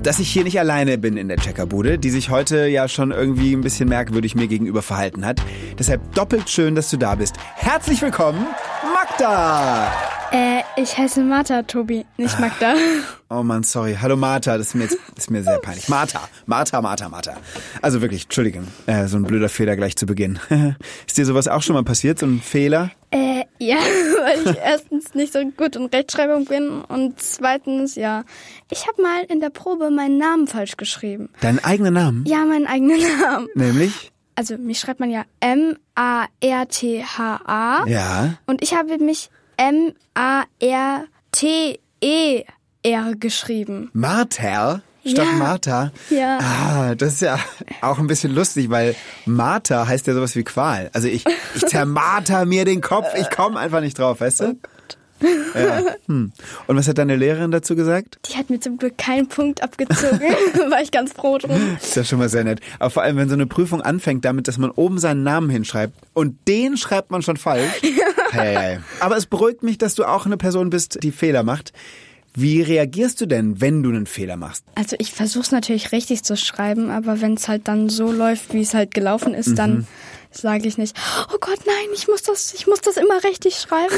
dass ich hier nicht alleine bin in der Checkerbude, die sich heute ja schon irgendwie ein bisschen merkwürdig mir gegenüber verhalten hat. Deshalb doppelt schön, dass du da bist. Herzlich willkommen, Magda! Ich heiße Martha, Tobi, nicht Magda. Oh Mann, sorry. Hallo Martha, das ist mir sehr peinlich. Martha. Also wirklich, Entschuldigung, so ein blöder Fehler gleich zu Beginn. Ist dir sowas auch schon mal passiert, so ein Fehler? Ja, weil ich erstens nicht so gut in Rechtschreibung bin und zweitens, ja, ich habe mal in der Probe meinen Namen falsch geschrieben. Deinen eigenen Namen? Ja, meinen eigenen Namen. Nämlich? Also, mich schreibt man ja M-A-R-T-H-A. Ja. Und ich habe mich M-A-R-T-E-R geschrieben. Martha? Statt Ja. Martha? Ja. Ah, das ist ja auch ein bisschen lustig, weil Martha heißt ja sowas wie Qual. Also ich zermarter mir den Kopf, ich komme einfach nicht drauf, weißt du? Ja. Und was hat deine Lehrerin dazu gesagt? Die hat mir zum Glück keinen Punkt abgezogen. War ich ganz froh drum. Ist ja schon mal sehr nett. Aber vor allem, wenn so eine Prüfung anfängt damit, dass man oben seinen Namen hinschreibt und den schreibt man schon falsch. Hey. Aber es beruhigt mich, dass du auch eine Person bist, die Fehler macht. Wie reagierst du denn, wenn du einen Fehler machst? Also ich versuche es natürlich richtig zu schreiben, aber wenn es halt dann so läuft, wie es halt gelaufen ist, dann sage ich nicht, oh Gott, nein, ich muss das immer richtig schreiben.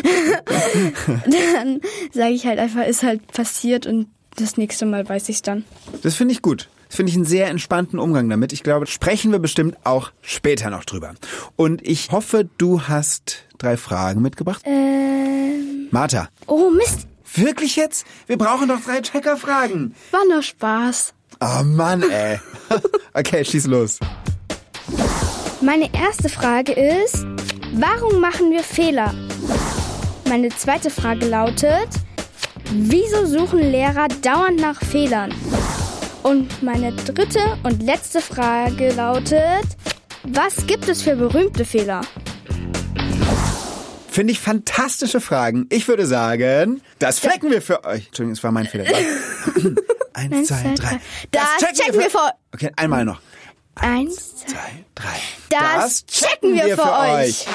Dann sage ich halt einfach, ist halt passiert und das nächste Mal weiß ich es dann. Das finde ich gut. Das finde ich einen sehr entspannten Umgang damit. Ich glaube, sprechen wir bestimmt auch später noch drüber. Und ich hoffe, du hast 3 Fragen mitgebracht. Martha. Oh Mist, Wirklich jetzt? Wir brauchen doch 3 Checker-Fragen. war nur Spaß. Oh Mann, ey. Okay, schieß los. Meine erste Frage ist, warum machen wir Fehler? Meine zweite Frage lautet, wieso suchen Lehrer dauernd nach Fehlern? Und meine dritte und letzte Frage lautet, was gibt es für berühmte Fehler? Finde ich fantastische Fragen. Ich würde sagen, das flecken wir für euch. Entschuldigung, das war mein Fehler. 1, 2, 3. Das checken wir für... Okay, einmal noch. 1, 2, 3. Das checken wir für euch.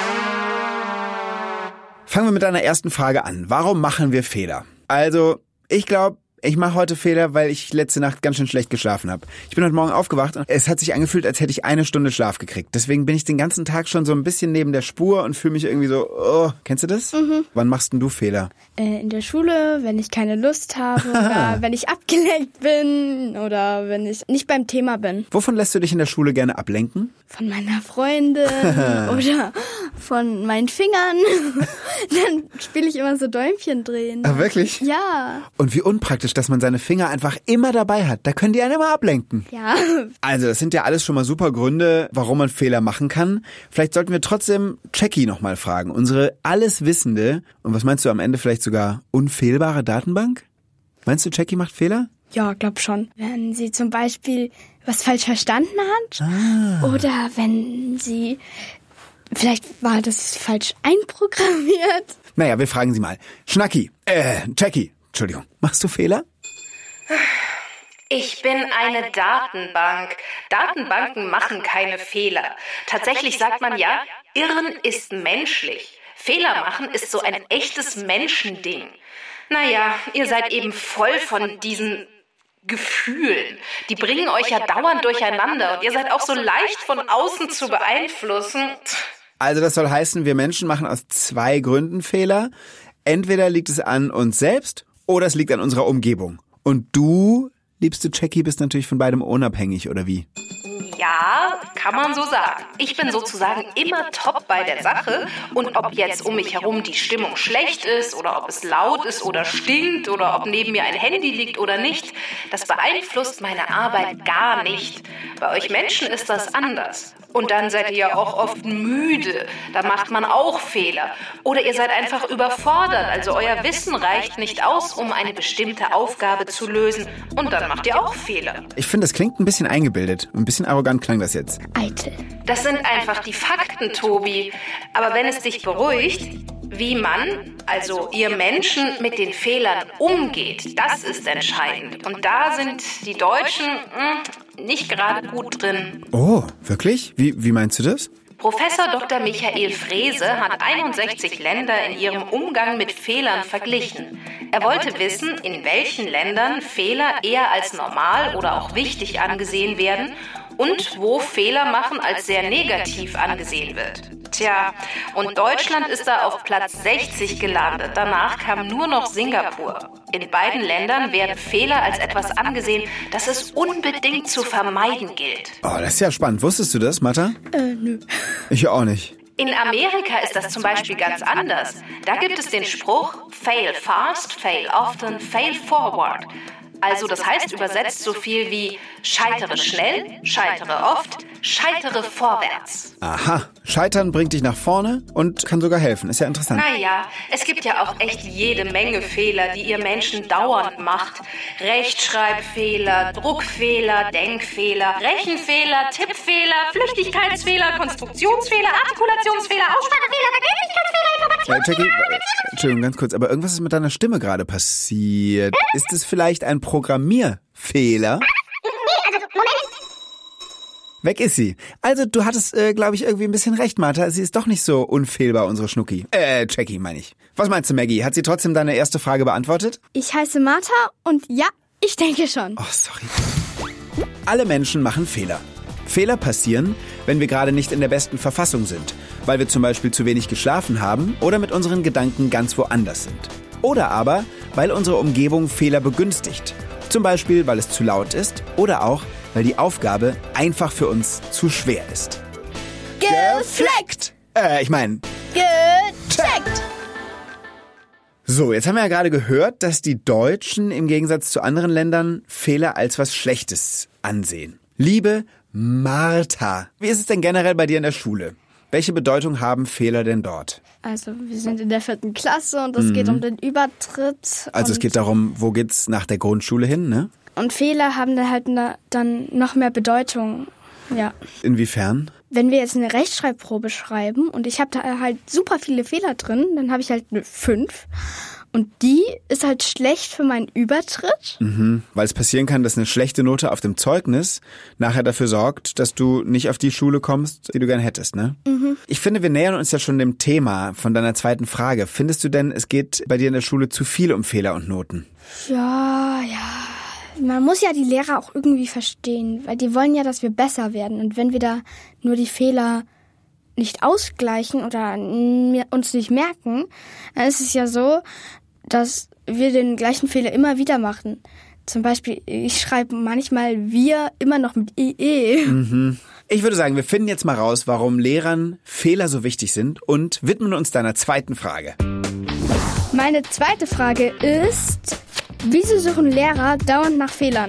Fangen wir mit deiner ersten Frage an. Warum machen wir Fehler? Also, ich glaube, ich mache heute Fehler, weil ich letzte Nacht ganz schön schlecht geschlafen habe. Ich bin heute Morgen aufgewacht und es hat sich angefühlt, als hätte ich 1 Stunde Schlaf gekriegt. Deswegen bin ich den ganzen Tag schon so ein bisschen neben der Spur und fühle mich irgendwie so, oh, kennst du das? Wann machst denn du Fehler? In der Schule, wenn ich keine Lust habe oder wenn ich abgelenkt bin oder wenn ich nicht beim Thema bin. Wovon lässt du dich in der Schule gerne ablenken? Von meiner Freundin oder von meinen Fingern. Dann spiele ich immer so Däumchen drehen. Ah, wirklich? Ja. Und wie unpraktisch, dass man seine Finger einfach immer dabei hat. Da können die einen immer ablenken. Ja. Also, das sind ja alles schon mal super Gründe, warum man Fehler machen kann. Vielleicht sollten wir trotzdem Jackie nochmal fragen. Unsere alleswissende, und was meinst du am Ende vielleicht sogar unfehlbare Datenbank? Meinst du, Jackie macht Fehler? Ja, glaub schon. Wenn sie zum Beispiel was falsch verstanden hat oder wenn sie... Vielleicht war das falsch einprogrammiert. Naja, wir fragen sie mal. Jackie, Entschuldigung, machst du Fehler? Ich bin eine Datenbank. Datenbanken machen keine Fehler. Tatsächlich sagt man ja, Irren ist menschlich. Fehler machen ist so ein echtes Menschending. Naja, ihr seid eben voll von diesen Gefühlen. Die bringen euch ja dauernd durcheinander und ihr seid auch so leicht von außen zu beeinflussen. Also das soll heißen, wir Menschen machen aus 2 Gründen Fehler. Entweder liegt es an uns selbst oder es liegt an unserer Umgebung. Und du, liebste Jackie, bist natürlich von beidem unabhängig, oder wie? Ja, kann man so sagen. Ich bin sozusagen immer top bei der Sache und ob jetzt um mich herum die Stimmung schlecht ist oder ob es laut ist oder stinkt oder ob neben mir ein Handy liegt oder nicht, das beeinflusst meine Arbeit gar nicht. Bei euch Menschen ist das anders. Und dann seid ihr ja auch oft müde, da macht man auch Fehler. Oder ihr seid einfach überfordert, also euer Wissen reicht nicht aus, um eine bestimmte Aufgabe zu lösen und dann macht ihr auch Fehler. Ich finde, das klingt ein bisschen eingebildet. Ein bisschen arrogant klang das jetzt. Eitel. Das sind einfach die Fakten, Tobi. Aber wenn es dich beruhigt, wie man, also ihr Menschen, mit den Fehlern umgeht, das ist entscheidend. Und da sind die Deutschen nicht gerade gut drin. Oh, wirklich? Wie meinst du das? Professor Dr. Michael Frese hat 61 Länder in ihrem Umgang mit Fehlern verglichen. Er wollte wissen, in welchen Ländern Fehler eher als normal oder auch wichtig angesehen werden und wo Fehler machen als sehr negativ angesehen wird. Tja, und Deutschland ist da auf Platz 60 gelandet. Danach kam nur noch Singapur. In beiden Ländern werden Fehler als etwas angesehen, das es unbedingt zu vermeiden gilt. Oh, das ist ja spannend. Wusstest du das, Martha? Nö. Ich auch nicht. In Amerika ist das zum Beispiel ganz anders. Da gibt es den Spruch, fail fast, fail often, fail forward. Also das heißt übersetzt so viel wie scheitere schnell, scheitere oft, scheitere vorwärts. Aha, Scheitern bringt dich nach vorne und kann sogar helfen. Ist ja interessant. Naja, es gibt ja auch echt jede Menge Fehler, die ihr Menschen dauernd macht. Rechtschreibfehler, Druckfehler, Denkfehler, Rechenfehler, Tippfehler, Flüchtigkeitsfehler, Konstruktionsfehler, Artikulationsfehler, Aussprachefehler, Vergänglichkeitsfehler, Jackie, Entschuldigung, ganz kurz, aber irgendwas ist mit deiner Stimme gerade passiert. Ist es vielleicht ein Programmierfehler? Weg ist sie. Also du hattest, glaube ich, irgendwie ein bisschen recht, Martha. Sie ist doch nicht so unfehlbar, unsere Schnucki. Jackie, meine ich. Was meinst du, Maggie? Hat sie trotzdem deine erste Frage beantwortet? Ich heiße Martha und ja, ich denke schon. Oh, sorry. Alle Menschen machen Fehler. Fehler passieren, wenn wir gerade nicht in der besten Verfassung sind, weil wir zum Beispiel zu wenig geschlafen haben oder mit unseren Gedanken ganz woanders sind. Oder aber, weil unsere Umgebung Fehler begünstigt. Zum Beispiel, weil es zu laut ist oder auch, weil die Aufgabe einfach für uns zu schwer ist. Gefleckt! Gecheckt! So, jetzt haben wir ja gerade gehört, dass die Deutschen im Gegensatz zu anderen Ländern Fehler als was Schlechtes ansehen. Liebe Martha, wie ist es denn generell bei dir in der Schule? Welche Bedeutung haben Fehler denn dort? Also wir sind in der 4. Klasse und es geht um den Übertritt. Also es geht darum, wo geht's nach der Grundschule hin, ne? Und Fehler haben dann halt dann noch mehr Bedeutung, ja. Inwiefern? Wenn wir jetzt eine Rechtschreibprobe schreiben und ich habe da halt super viele Fehler drin, dann habe ich halt eine 5. Und die ist halt schlecht für meinen Übertritt. Weil es passieren kann, dass eine schlechte Note auf dem Zeugnis nachher dafür sorgt, dass du nicht auf die Schule kommst, die du gern hättest, ne? Ich finde, wir nähern uns ja schon dem Thema von deiner zweiten Frage. Findest du denn, es geht bei dir in der Schule zu viel um Fehler und Noten? Ja. Man muss ja die Lehrer auch irgendwie verstehen, weil die wollen ja, dass wir besser werden. Und wenn wir da nur die Fehler nicht ausgleichen oder uns nicht merken, dann ist es ja so, dass wir den gleichen Fehler immer wieder machen. Zum Beispiel, ich schreibe manchmal wir immer noch mit IE. Ich würde sagen, wir finden jetzt mal raus, warum Lehrern Fehler so wichtig sind und widmen uns deiner zweiten Frage. Meine zweite Frage ist, wieso suchen Lehrer dauernd nach Fehlern?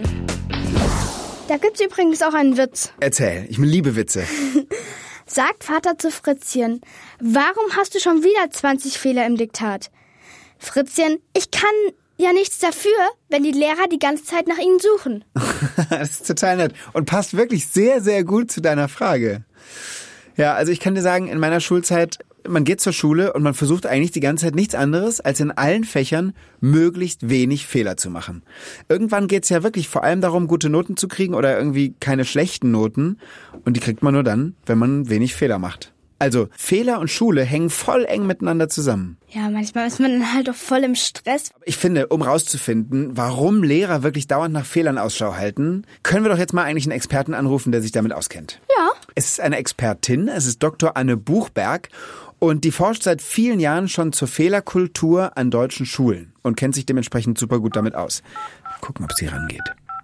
Da gibt's übrigens auch einen Witz. Erzähl, ich liebe Witze. Sagt Vater zu Fritzchen, warum hast du schon wieder 20 Fehler im Diktat? Fritzchen, ich kann ja nichts dafür, wenn die Lehrer die ganze Zeit nach ihnen suchen. Das ist total nett und passt wirklich sehr, sehr gut zu deiner Frage. Ja, also ich kann dir sagen, in meiner Schulzeit, man geht zur Schule und man versucht eigentlich die ganze Zeit nichts anderes, als in allen Fächern möglichst wenig Fehler zu machen. Irgendwann geht's ja wirklich vor allem darum, gute Noten zu kriegen oder irgendwie keine schlechten Noten. Und die kriegt man nur dann, wenn man wenig Fehler macht. Also Fehler und Schule hängen voll eng miteinander zusammen. Ja, manchmal ist man dann halt auch voll im Stress. Ich finde, um rauszufinden, warum Lehrer wirklich dauernd nach Fehlern Ausschau halten, können wir doch jetzt mal eigentlich einen Experten anrufen, der sich damit auskennt. Ja. Es ist eine Expertin, es ist Dr. Anne Buchberg und die forscht seit vielen Jahren schon zur Fehlerkultur an deutschen Schulen und kennt sich dementsprechend super gut damit aus. Gucken, ob sie rangeht.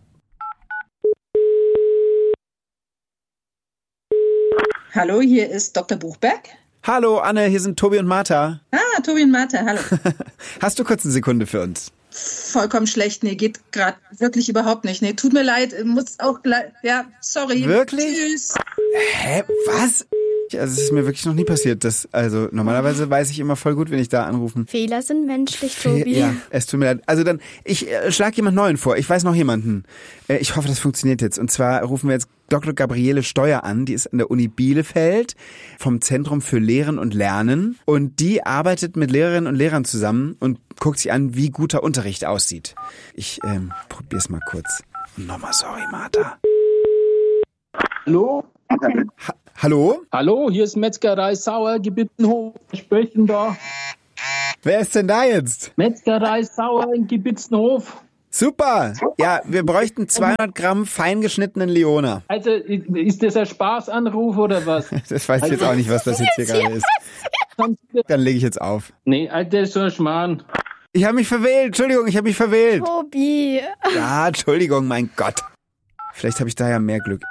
Hallo, hier ist Dr. Buchberg. Hallo Anne, hier sind Tobi und Martha. Ah, Tobi und Martha, hallo. Hast du kurz eine Sekunde für uns? Vollkommen schlecht, nee, geht gerade wirklich überhaupt nicht. Nee, tut mir leid, muss auch gleich, ja, sorry. Wirklich? Tschüss. Hä, was? Also es ist mir wirklich noch nie passiert. Normalerweise weiß ich immer voll gut, wenn ich da anrufen. Fehler sind menschlich, Tobi. Ja, es tut mir leid. Also dann, ich schlage jemand Neuen vor. Ich weiß noch jemanden. Ich hoffe, das funktioniert jetzt. Und zwar rufen wir jetzt Dr. Gabriele Steuer an. Die ist an der Uni Bielefeld vom Zentrum für Lehren und Lernen. Und die arbeitet mit Lehrerinnen und Lehrern zusammen und guckt sich an, wie guter Unterricht aussieht. Ich probier's mal kurz. Nochmal sorry, Martha. Hallo? Hallo? Hallo, hier ist Metzgerei Sauer, Gebitzenhof. Sprechen da. Wer ist denn da jetzt? Metzgerei Sauer in Gebitzenhof. Super. Ja, wir bräuchten 200 Gramm feingeschnittenen Leona. Also, ist das ein Spaßanruf oder was? Das weiß ich jetzt auch nicht, was das jetzt hier gerade ist. Dann lege ich jetzt auf. Nee, Alter, so ein Schmarrn. Ich habe mich verwählt. Entschuldigung, ich habe mich verwählt. Tobi. Ja, Entschuldigung, mein Gott. Vielleicht habe ich da ja mehr Glück.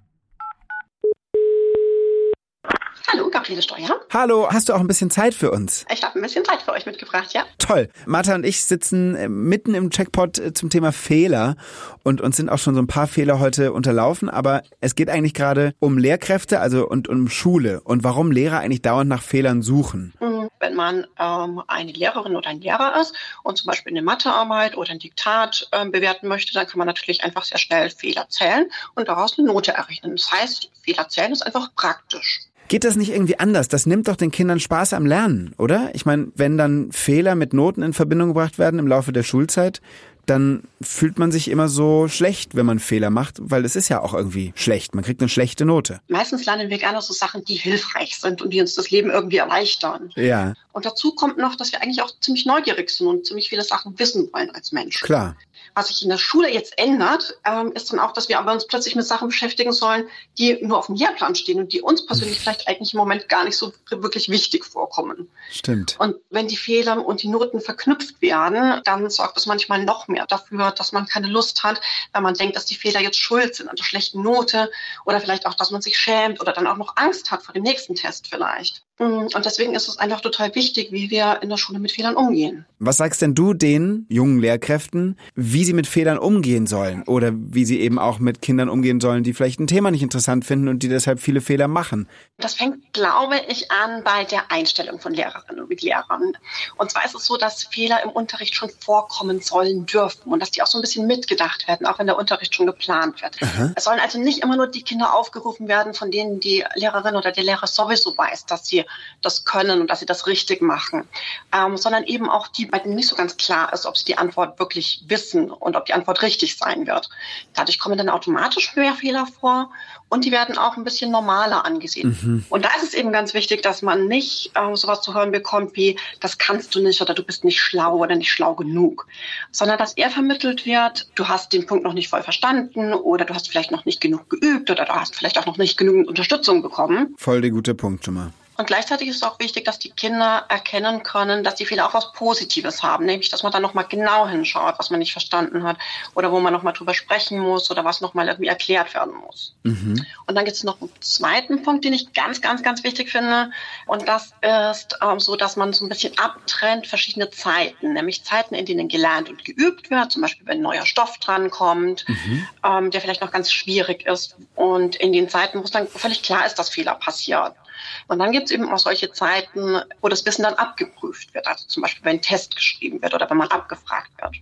Hallo, Gabriele Steuer. Hallo, hast du auch ein bisschen Zeit für uns? Ich habe ein bisschen Zeit für euch mitgebracht, ja? Toll. Martha und ich sitzen mitten im Checkpot zum Thema Fehler und uns sind auch schon so ein paar Fehler heute unterlaufen, aber es geht eigentlich gerade um Lehrkräfte, also und um Schule und warum Lehrer eigentlich dauernd nach Fehlern suchen. Wenn man eine Lehrerin oder ein Lehrer ist und zum Beispiel eine Mathearbeit oder ein Diktat bewerten möchte, dann kann man natürlich einfach sehr schnell Fehler zählen und daraus eine Note errechnen. Das heißt, Fehler zählen ist einfach praktisch. Geht das nicht irgendwie anders? Das nimmt doch den Kindern Spaß am Lernen, oder? Ich meine, wenn dann Fehler mit Noten in Verbindung gebracht werden im Laufe der Schulzeit, dann fühlt man sich immer so schlecht, wenn man Fehler macht, weil es ist ja auch irgendwie schlecht. Man kriegt eine schlechte Note. Meistens lernen wir gerne so Sachen, die hilfreich sind und die uns das Leben irgendwie erleichtern. Ja. Und dazu kommt noch, dass wir eigentlich auch ziemlich neugierig sind und ziemlich viele Sachen wissen wollen als Mensch. Klar. Was sich in der Schule jetzt ändert, ist dann auch, dass wir aber uns plötzlich mit Sachen beschäftigen sollen, die nur auf dem Lehrplan stehen und die uns persönlich vielleicht eigentlich im Moment gar nicht so wirklich wichtig vorkommen. Stimmt. Und wenn die Fehler und die Noten verknüpft werden, dann sorgt das manchmal noch mehr dafür, dass man keine Lust hat, weil man denkt, dass die Fehler jetzt schuld sind an der schlechten Note oder vielleicht auch, dass man sich schämt oder dann auch noch Angst hat vor dem nächsten Test vielleicht. Und deswegen ist es einfach total wichtig, wie wir in der Schule mit Fehlern umgehen. Was sagst denn du den jungen Lehrkräften, wie sie mit Fehlern umgehen sollen oder wie sie eben auch mit Kindern umgehen sollen, die vielleicht ein Thema nicht interessant finden und die deshalb viele Fehler machen? Das fängt, glaube ich, an bei der Einstellung von Lehrerinnen und Lehrern. Und zwar ist es so, dass Fehler im Unterricht schon vorkommen sollen dürfen und dass die auch so ein bisschen mitgedacht werden, auch wenn der Unterricht schon geplant wird. Aha. Es sollen also nicht immer nur die Kinder aufgerufen werden, von denen die Lehrerin oder der Lehrer sowieso weiß, dass sie das können und dass sie das richtig machen, sondern eben auch die, bei denen nicht so ganz klar ist, ob sie die Antwort wirklich wissen und ob die Antwort richtig sein wird. Dadurch kommen dann automatisch mehr Fehler vor und die werden auch ein bisschen normaler angesehen. Und da ist es eben ganz wichtig, dass man nicht sowas zu hören bekommt wie, das kannst du nicht oder du bist nicht schlau oder nicht schlau genug, sondern dass eher vermittelt wird, du hast den Punkt noch nicht voll verstanden oder du hast vielleicht noch nicht genug geübt oder du hast vielleicht auch noch nicht genügend Unterstützung bekommen. Voll der gute Punkt schon mal. Und gleichzeitig ist es auch wichtig, dass die Kinder erkennen können, dass die Fehler auch was Positives haben. Nämlich, dass man dann nochmal genau hinschaut, was man nicht verstanden hat oder wo man nochmal drüber sprechen muss oder was nochmal irgendwie erklärt werden muss. Und dann gibt es noch einen zweiten Punkt, den ich ganz, ganz, ganz wichtig finde. Und das ist so, dass man so ein bisschen abtrennt verschiedene Zeiten. Nämlich Zeiten, in denen gelernt und geübt wird. Zum Beispiel, wenn ein neuer Stoff drankommt, der vielleicht noch ganz schwierig ist. Und in den Zeiten, wo es dann völlig klar ist, dass Fehler passieren. Und dann gibt es eben auch solche Zeiten, wo das Wissen dann abgeprüft wird. Also zum Beispiel, wenn ein Test geschrieben wird oder wenn man abgefragt wird.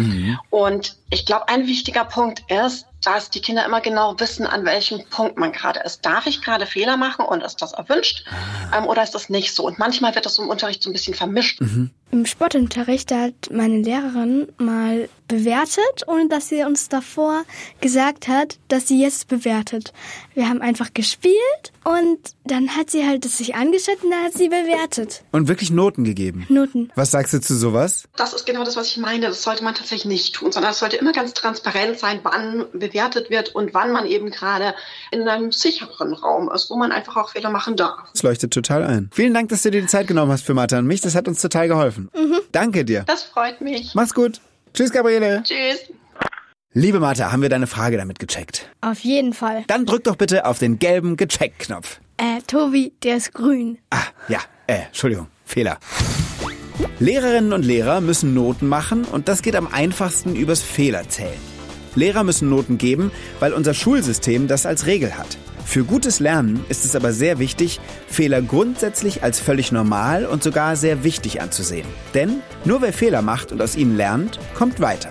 Und ich glaube, ein wichtiger Punkt ist, dass die Kinder immer genau wissen, an welchem Punkt man gerade ist. Darf ich gerade Fehler machen und ist das erwünscht oder ist das nicht so? Und manchmal wird das im Unterricht so ein bisschen vermischt. Im Sportunterricht hat meine Lehrerin mal bewertet, ohne dass sie uns davor gesagt hat, dass sie jetzt bewertet. Wir haben einfach gespielt und dann hat sie halt es sich angeschaut und dann hat sie bewertet. Und wirklich Noten gegeben? Noten. Was sagst du zu sowas? Das ist genau das, was ich meine. Das sollte man tatsächlich nicht tun, sondern es sollte immer ganz transparent sein, wann bewertet wird und wann man eben gerade in einem sicheren Raum ist, wo man einfach auch Fehler machen darf. Das leuchtet total ein. Vielen Dank, dass du dir die Zeit genommen hast für Martha und mich. Das hat uns total geholfen. Danke dir. Das freut mich. Mach's gut. Tschüss, Gabriele. Tschüss. Liebe Martha, haben wir deine Frage damit gecheckt? Auf jeden Fall. Dann drück doch bitte auf den gelben Gecheckt-Knopf. Tobi, der ist grün. Entschuldigung, Fehler. Lehrerinnen und Lehrer müssen Noten machen und das geht am einfachsten übers Fehlerzählen. Lehrer müssen Noten geben, weil unser Schulsystem das als Regel hat. Für gutes Lernen ist es aber sehr wichtig, Fehler grundsätzlich als völlig normal und sogar sehr wichtig anzusehen. Denn nur wer Fehler macht und aus ihnen lernt, kommt weiter.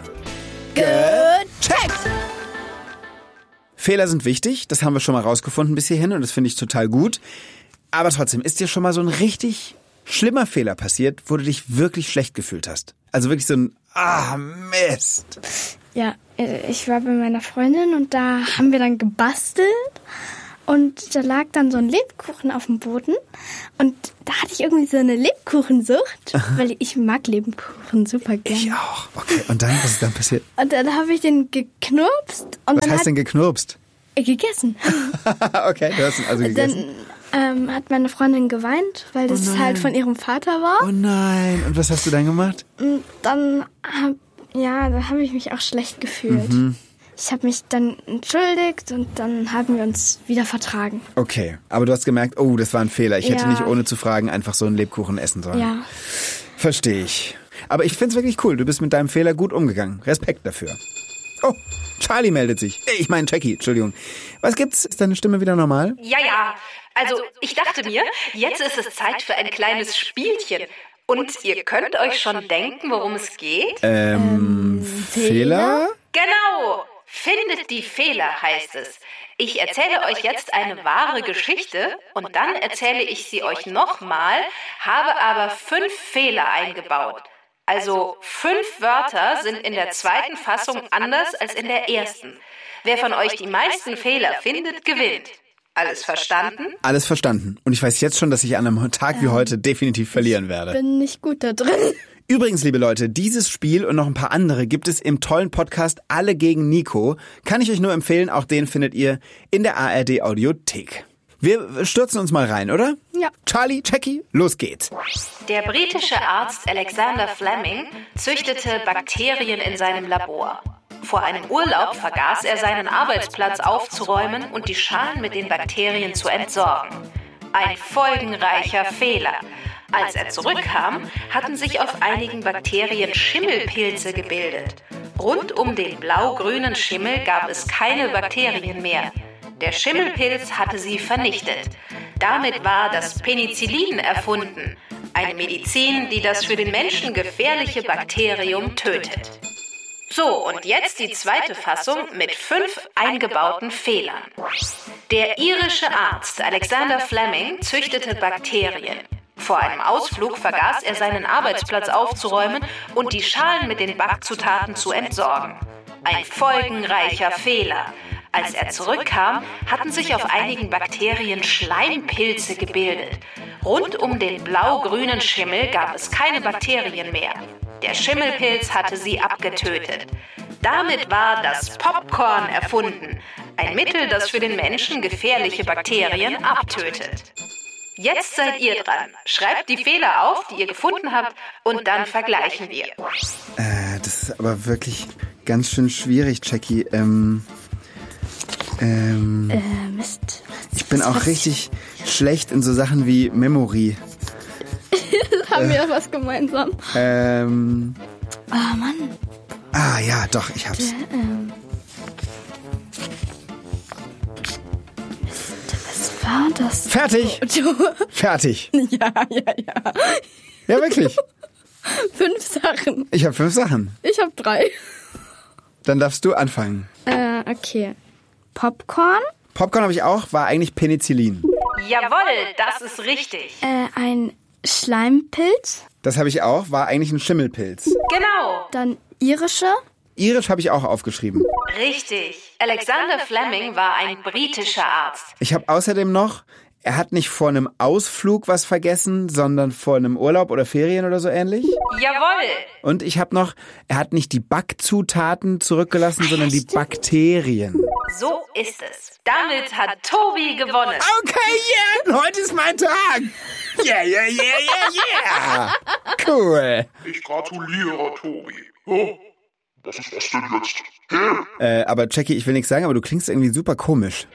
Gecheckt! Fehler sind wichtig, das haben wir schon mal rausgefunden bis hierhin und das finde ich total gut. Aber trotzdem, ist dir schon mal so ein richtig schlimmer Fehler passiert, wo du dich wirklich schlecht gefühlt hast? Also wirklich so ein Mist. Ja, ich war bei meiner Freundin und da haben wir dann gebastelt und da lag dann so ein Lebkuchen auf dem Boden und da hatte ich irgendwie so eine Lebkuchensucht, weil ich mag Lebkuchen super gerne. Ich auch. Okay, und dann, was ist dann passiert? Und dann habe ich den geknurpst. Und Was heißt denn geknurpst? Gegessen. Okay, du hast ihn also gegessen. Dann hat meine Freundin geweint, weil das halt von ihrem Vater war. Oh nein, und was hast du dann gemacht? Und dann da habe ich mich auch schlecht gefühlt. Ich habe mich dann entschuldigt und dann haben wir uns wieder vertragen. Okay, aber du hast gemerkt, oh, das war ein Fehler. Ich hätte Ja. nicht ohne zu fragen einfach so einen Lebkuchen essen sollen. Ja. Verstehe ich. Aber ich find's wirklich cool. Du bist mit deinem Fehler gut umgegangen. Respekt dafür. Oh, Charlie meldet sich. Ich meine Jackie, Entschuldigung. Was gibt's? Ist deine Stimme wieder normal? Ja. Also, ich dachte mir, jetzt ist es Zeit für ein kleines Spielchen. Und ihr könnt euch schon denken, worum es geht? Fehler? Genau! Findet die Fehler, heißt es. Ich erzähle euch jetzt eine wahre Geschichte und dann erzähle ich sie euch nochmal, habe aber 5 Fehler eingebaut. Also 5 Wörter sind in der zweiten Fassung anders als in der ersten. Wer von euch die meisten Fehler findet, gewinnt. Alles verstanden? Alles verstanden. Und ich weiß jetzt schon, dass ich an einem Tag wie heute definitiv verlieren werde. Bin nicht gut da drin. Übrigens, liebe Leute, dieses Spiel und noch ein paar andere gibt es im tollen Podcast Alle gegen Nico. Kann ich euch nur empfehlen, auch den findet ihr in der ARD Audiothek. Wir stürzen uns mal rein, oder? Ja. Charlie, Jackie, los geht's. Der britische Arzt Alexander Fleming züchtete Bakterien in seinem Labor. Vor einem Urlaub vergaß er seinen Arbeitsplatz aufzuräumen und die Schalen mit den Bakterien zu entsorgen. Ein folgenreicher Fehler. Als er zurückkam, hatten sich auf einigen Bakterien Schimmelpilze gebildet. Rund um den blau-grünen Schimmel gab es keine Bakterien mehr. Der Schimmelpilz hatte sie vernichtet. Damit war das Penicillin erfunden. Eine Medizin, die das für den Menschen gefährliche Bakterium tötet. So, und jetzt die zweite Fassung mit 5 eingebauten Fehlern. Der irische Arzt Alexander Fleming züchtete Bakterien. Vor einem Ausflug vergaß er seinen Arbeitsplatz aufzuräumen und die Schalen mit den Backzutaten zu entsorgen. Ein folgenreicher Fehler. Als er zurückkam, hatten sich auf einigen Bakterien Schleimpilze gebildet. Rund um den blau-grünen Schimmel gab es keine Bakterien mehr. Der Schimmelpilz hatte sie abgetötet. Damit war das Popcorn erfunden. Ein Mittel, das für den Menschen gefährliche Bakterien abtötet. Jetzt seid ihr dran. Schreibt die Fehler auf, die ihr gefunden habt, und dann vergleichen wir. Das ist aber wirklich ganz schön schwierig, Jackie. Mist. Ich bin auch richtig schlecht in so Sachen wie Memory. Haben wir was gemeinsam? Mann. Ah ja, doch, ich hab's. Was war das? Fertig! Fertig! Ja. Ja, wirklich. 5 Sachen. Ich habe 5 Sachen. Ich habe 3. Dann darfst du anfangen. Okay. Popcorn. Popcorn habe ich auch, war eigentlich Penicillin. Jawohl, das ist richtig. Ein Schleimpilz. Das habe ich auch, war eigentlich ein Schimmelpilz. Genau, Dann irische. Irisch habe ich auch aufgeschrieben. richtig. Alexander Fleming war ein britischer Arzt. Ich habe außerdem noch, er hat nicht vor einem Ausflug was vergessen, sondern vor einem Urlaub oder Ferien oder so ähnlich. Jawohl. Und ich habe noch, er hat nicht die Backzutaten zurückgelassen, sondern die Bakterien. So ist es. Damit hat Tobi gewonnen. Okay, yeah, heute ist mein Tag. Yeah. Cool. Ich gratuliere, Tobi. Oh, was ist das denn jetzt? Aber Jackie, ich will nichts sagen, aber du klingst irgendwie super komisch.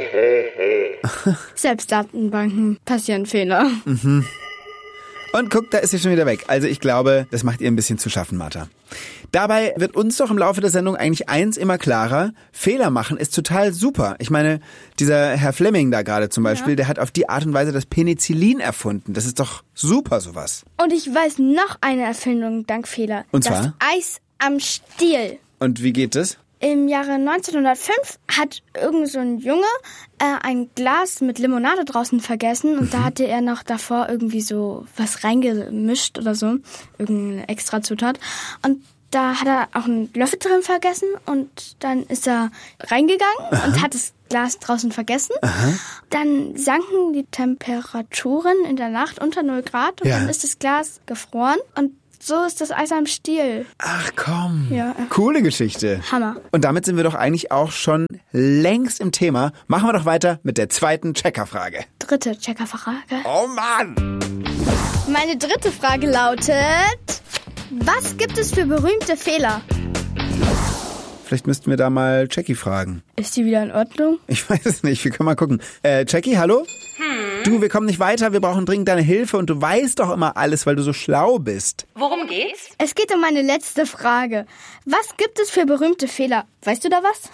Selbstdatenbanken passieren Fehler. Und guck, da ist sie schon wieder weg. Also ich glaube, das macht ihr ein bisschen zu schaffen, Martha. Dabei wird uns doch im Laufe der Sendung eigentlich eins immer klarer. Fehler machen ist total super. Ich meine, dieser Herr Fleming da gerade zum Beispiel, der hat auf die Art und Weise das Penicillin erfunden. Das ist doch super, sowas. Und ich weiß noch eine Erfindung dank Fehler. Und zwar? Das Eis am Stiel. Und wie geht das? Im Jahre 1905 hat irgend so ein Junge ein Glas mit Limonade draußen vergessen und da hatte er noch davor irgendwie so was reingemischt oder so, irgendeine Extrazutat. Und da hat er auch einen Löffel drin vergessen und dann ist er reingegangen und hat das Glas draußen vergessen. Dann sanken die Temperaturen in der Nacht unter 0 Grad und dann ist das Glas gefroren und so ist das Eis am Stiel. Ach komm. Ja. Coole Geschichte. Hammer. Und damit sind wir doch eigentlich auch schon längst im Thema. Machen wir doch weiter mit der zweiten Checkerfrage. 3. Checkerfrage. Oh Mann! Meine 3. Frage lautet: Was gibt es für berühmte Fehler? Vielleicht müssten wir da mal Jackie fragen. Ist die wieder in Ordnung? Ich weiß es nicht, wir können mal gucken. Jackie, hallo? Du, wir kommen nicht weiter, wir brauchen dringend deine Hilfe und du weißt doch immer alles, weil du so schlau bist. Worum geht's? Es geht um meine letzte Frage. Was gibt es für berühmte Fehler? Weißt du da was?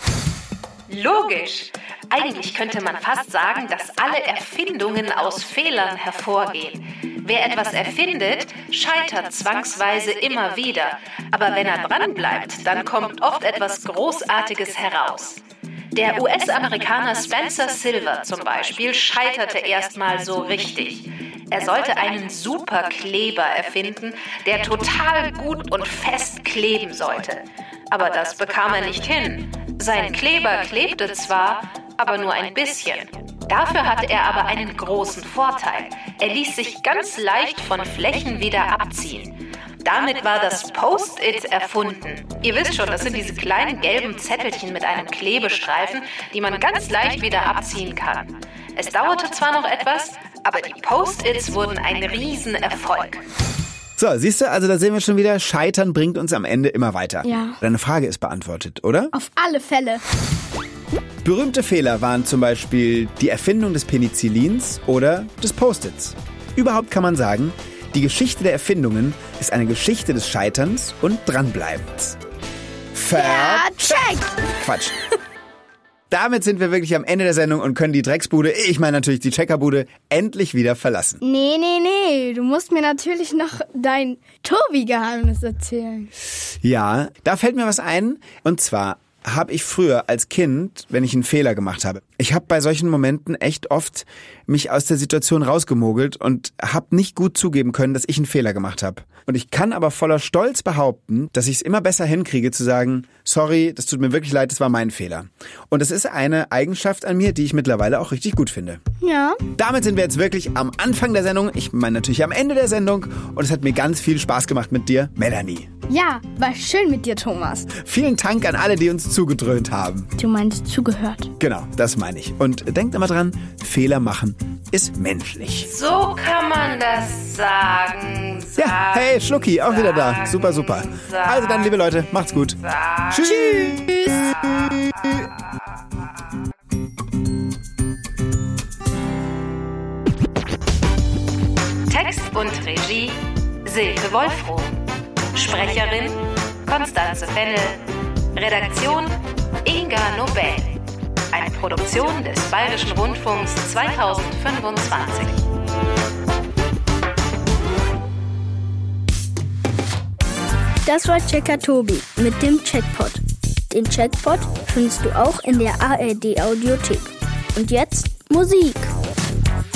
Logisch. Eigentlich könnte man fast sagen, dass alle Erfindungen aus Fehlern hervorgehen. Wer etwas erfindet, scheitert zwangsweise immer wieder. Aber wenn er dranbleibt, dann kommt oft etwas Großartiges heraus. Der US-Amerikaner Spencer Silver zum Beispiel scheiterte erstmal so richtig. Er sollte einen Superkleber erfinden, der total gut und fest kleben sollte. Aber das bekam er nicht hin. Sein Kleber klebte zwar, aber nur ein bisschen. Dafür hatte er aber einen großen Vorteil. Er ließ sich ganz leicht von Flächen wieder abziehen. Damit war das Post-it erfunden. Ihr wisst schon, das sind diese kleinen gelben Zettelchen mit einem Klebestreifen, die man ganz leicht wieder abziehen kann. Es dauerte zwar noch etwas, aber die Post-its wurden ein Riesenerfolg. So, siehst du, also da sehen wir schon wieder, Scheitern bringt uns am Ende immer weiter. Ja. Deine Frage ist beantwortet, oder? Auf alle Fälle. Berühmte Fehler waren zum Beispiel die Erfindung des Penicillins oder des Post-its. Überhaupt kann man sagen, die Geschichte der Erfindungen ist eine Geschichte des Scheiterns und Dranbleibens. Vercheckt! Quatsch. Damit sind wir wirklich am Ende der Sendung und können die Drecksbude, ich meine natürlich die Checkerbude, endlich wieder verlassen. Nee. Du musst mir natürlich noch dein Tobi-Geheimnis erzählen. Ja, da fällt mir was ein. Und zwar habe ich früher als Kind, wenn ich einen Fehler gemacht habe, ich habe bei solchen Momenten echt oft mich aus der Situation rausgemogelt und habe nicht gut zugeben können, dass ich einen Fehler gemacht habe. Und ich kann aber voller Stolz behaupten, dass ich es immer besser hinkriege zu sagen, sorry, das tut mir wirklich leid, das war mein Fehler. Und das ist eine Eigenschaft an mir, die ich mittlerweile auch richtig gut finde. Ja. Damit sind wir jetzt wirklich am Anfang der Sendung, ich meine natürlich am Ende der Sendung und es hat mir ganz viel Spaß gemacht mit dir, Melanie. Ja, war schön mit dir, Thomas. Vielen Dank an alle, die uns zugedröhnt haben. Du meinst zugehört. Genau, das meine ich. Und denkt immer dran, Fehler machen ist menschlich. So kann man das sagen. Ja, hey, Schlucki, auch wieder da. Super. Also dann, liebe Leute, macht's gut. Tschüss. Text und Regie Silke Wolfroth. Sprecherin Konstanze Fennel. Redaktion Inga Nobel. Eine Produktion des Bayerischen Rundfunks 2025. Das war Checker Tobi mit dem Checkpot. Den Checkpot findest du auch in der ARD Audiothek. Und jetzt Musik.